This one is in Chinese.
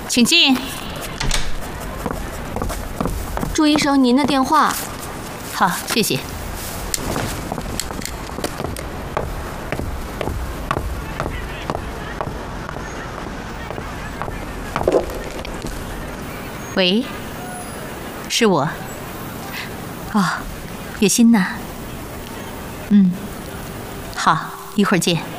请进。 朱医生，您的电话。 好，谢谢。喂，是我。哦，月薪呢？好，一会儿见。